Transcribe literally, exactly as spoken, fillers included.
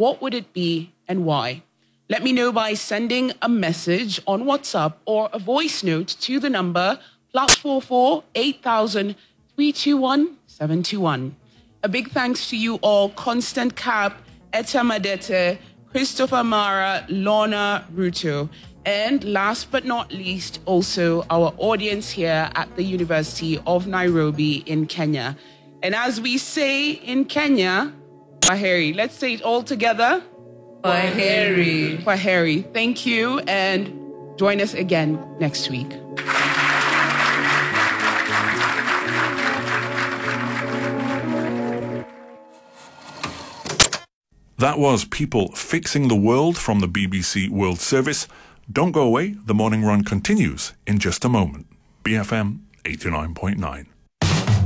what would it be and why? Let me know by sending a message on WhatsApp or a voice note to the number plus four four eight thousand three two one seven two one. A big thanks to you all, Constant Cap, Etta Madete, Christopher Mara, Lorna Ruto, and last but not least, also our audience here at the University of Nairobi in Kenya. And as we say in Kenya, Kwaheri. Let's say it all together. Kwaheri. Kwaheri. Thank you, and join us again next week. That was People Fixing the World from the B B C World Service. Don't go away. The Morning Run continues in just a moment. B F M eighty-nine point nine.